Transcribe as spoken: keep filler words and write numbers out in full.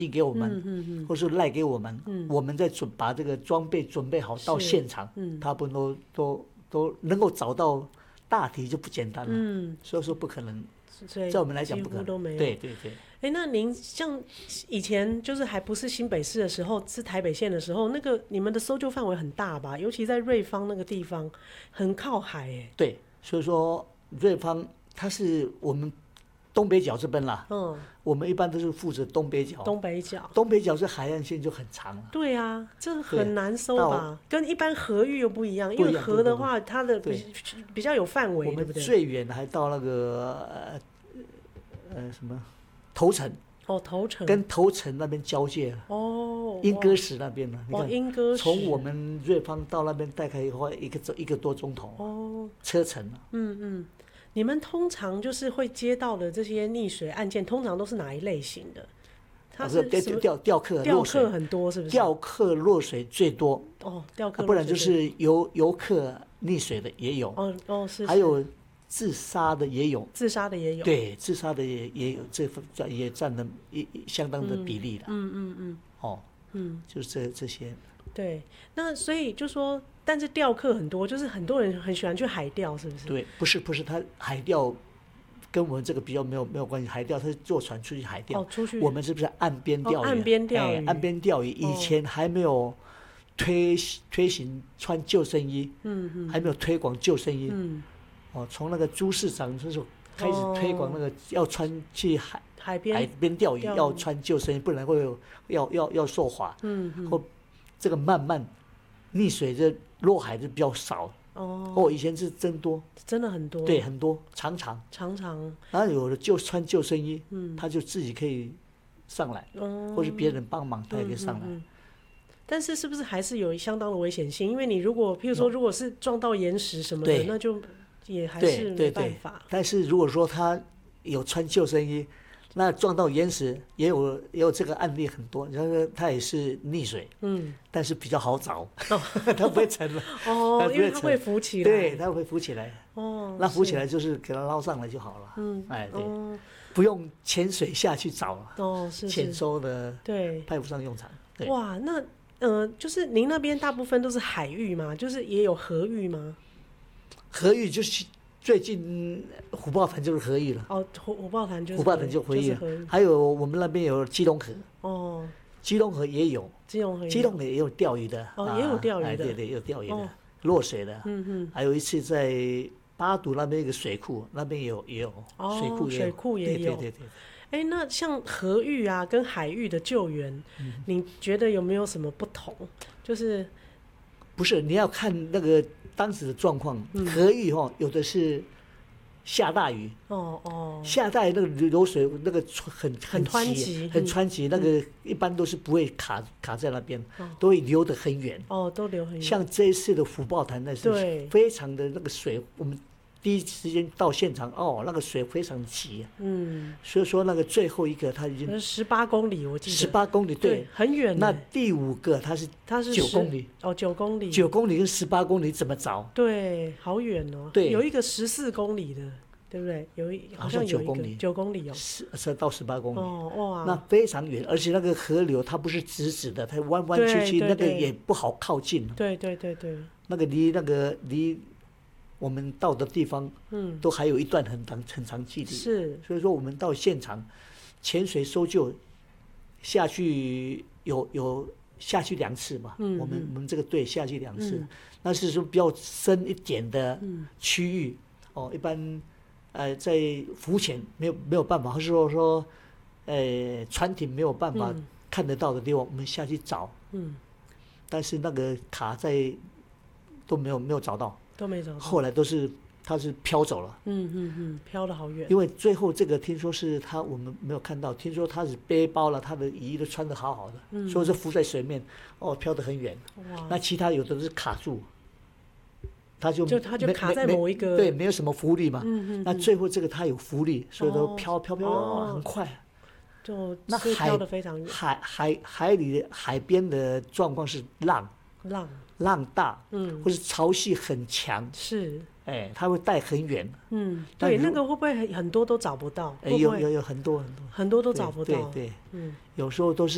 寄给我们， 嗯嗯嗯， 或是赖给我们， 嗯我们再准把这个装备准备好到现场， 嗯， 他们都都都能够找到大体就不简单了， 嗯， 所以说不可能， 所以在我们来讲不可能， 几乎都没有。 对对对。 哎，那您像以前就是还不是新北市的时候，是台北县的时候，那个你们的搜救范围很大吧？尤其在瑞芳那个地方，很靠海哎。 对，所以说瑞芳它是我们东北角这边啦， 嗯， 我们一般都是负责东北角。 东北角， 东北角这海岸线就很长了。 对啊，这很难搜吧？跟一般河域又不一样，因为河的话，它的比比较有范围， 我们最远还到那个呃呃什么头城。 哦，头城跟头城那边交界哦， 莺歌石那边呢，你看， 莺歌石从我们瑞芳到那边大概花一个一个多钟头哦， 车程啊。 嗯嗯，你们通常就是会接到的这些溺水案件，通常都是哪一类型的？它是钓钓钓客钓客很多，是不是？ 钓客落水最多哦，钓客、 啊，不然就是游游客溺水的也有。 哦哦是， 还有自杀的也有， 自杀的也有， 对，自杀的也也有，这也占了一相当的比例了。 嗯嗯嗯， 哦，嗯，就是这这些。 对，那所以就说，但是钓客很多，就是很多人很喜欢去海钓，是不是？ 对，不是不是，他海钓跟我们这个比较没有没有关系。海钓他是坐船出去海钓， 哦，出去。 我们是不是岸边钓鱼？ 哦、岸边钓鱼、 哎，岸边钓鱼。以前还没有推推行穿救生衣， 嗯嗯， 还没有推广救生衣， 嗯。 哦，从那个朱市长那时候开始推广那个要穿去海海边海边钓鱼要穿救生衣，不然会有要要要受罚。 嗯嗯。 或这个慢慢溺水这落海就比较少。 哦。 哦，以前是真多， 真的很多。 对，很多，常常常常。 然后有的就穿救生衣， 嗯， 他就自己可以上来， 嗯， 或是别人帮忙，他也可以上来。 嗯嗯嗯，但是是不是还是有相当的危险性？因为你如果譬如说如果是撞到岩石什么的，那就也还是没办法。 对对对，但是如果说他有穿救生衣，那撞到岩石也有也有这个案例很多，然后他也是溺水，嗯，但是比较好找，哦、他不会沉了， 哦，因为他会浮起来， 对，他会浮起来， 哦， 那浮起来就是给他捞上来就好了， 嗯， 哎，对， 哦、 不用潜水下去找了， 哦，是潜收的， 对， 派不上用场。 哇，那呃，就是您那边大部分都是海域吗？就是也有河域吗？ 河域就是最近虎豹潭就是河域了。 哦，虎虎豹潭就是虎豹潭就河域了。 就是、 还有我们那边有基隆河。 哦， 基隆河也有。 基隆河。 基隆河也有钓鱼的。 哦，也有钓鱼的。 哎，对对，有钓鱼的，哦、落水的。 嗯嗯。 还有一次在八堵那边一个水库，那边也有也有。 哦， 水库也有。 水库也有。 对对对对。 哎，那像河域啊跟海域的救援，嗯、你觉得有没有什么不同？就是不是你要看那个当时的状况，嗯、河域哈有的是下大雨， 哦哦， 下大雨那个流水那个很很湍急， 很湍急，那个一般都是不会卡卡在那边，嗯、都会流得很远。 哦，都流很远。 像这一次的虎豹潭那是非常的那个水，我们第一时间到现场，哦，那个水非常急，嗯，所以说那个最后一个他已经十八公里，我记得十八公里，对， 很远。 那第五个他是他是九公里， 哦，九公里， 九公里跟十八公里怎么找？ 对，好远哦。 对， 有一个十四公里的，对不对？有一好像有九公里， 九公里哦， 是是到十八公里。 哦哇， 那非常远，而且那个河流它不是直直的，它弯弯曲曲，那个也不好靠近。 对对对对， 那个离那个离。我们到的地方，嗯，都还有一段很长很长距离， 是， 所以说我们到现场潜水搜救下去有有下去两次嘛，嗯，我们我们这个队下去两次，嗯、那是说比较深一点的区域，嗯、哦，一般呃在浮潜没有没有办法，或是说说呃船艇没有办法看得到的地方，嗯、我们下去找，嗯，但是那个卡在都没有没有找到。 都没找到， 后来都是他是飘走了， 嗯嗯嗯，飘得好远。 因为最后这个听说是他我们没有看到，听说他是背包了，他的衣都穿得好好的，嗯、所以是浮在水面，哦，飘得很远。哇！那其他有的都是卡住，他就就他就卡在某一个对，没有什么浮力嘛。 嗯嗯。 那最后这个他有浮力，所以都飘飘飘飘很快。 就那海飘得非常远。 海海海里海边的状况是浪浪。 浪大，嗯，或是潮汐很强， 是， 哎，它会带很远， 嗯，对，那个会不会很多都找不到？ 哎，有有有很多很多很多都找不到， 对对，嗯，有时候都是